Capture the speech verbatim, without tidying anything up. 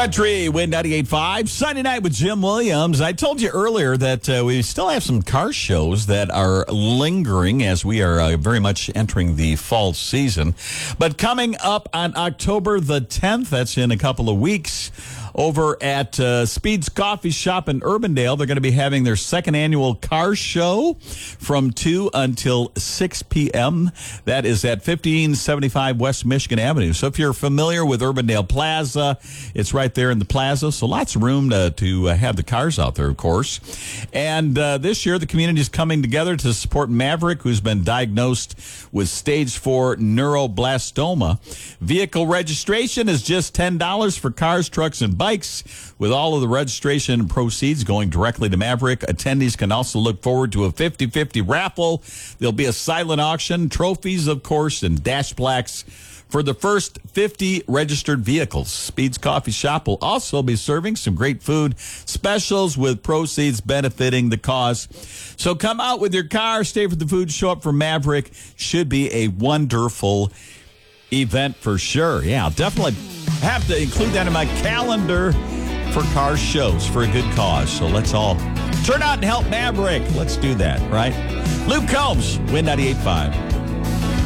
Country, Win ninety-eight point five, Sunday night with Jim Williams. I told you earlier that uh, we still have some car shows that are lingering as we are uh, very much entering the fall season. But coming up on October the tenth, that's in a couple of weeks, over at uh, Speed's Coffee Shop in Urbandale, they're going to be having their second annual car show from two until six p.m. That is at fifteen seventy-five West Michigan Avenue. So if you're familiar with Urbandale Plaza, it's right there in the plaza. So lots of room to, to uh, have the cars out there, of course. And uh, this year, the community is coming together to support Maverick, who's been diagnosed with stage four neuroblastoma. Vehicle registration is just ten dollars for cars, trucks, and bikes, with all of the registration proceeds going directly to Maverick. Attendees can also look forward to a fifty-fifty raffle. There'll be a silent auction, trophies, of course, and dash plaques for the first fifty registered vehicles. Speed's Coffee Shop will also be serving some great food specials with proceeds benefiting the cause. So come out with your car, stay for the food, show up for Maverick. Should be a wonderful event for sure. Yeah, I'll definitely have to include that in my calendar for car shows for a good cause. So let's all turn out and help Maverick. Let's do that, right? Luke Combs, Win ninety-eight point five.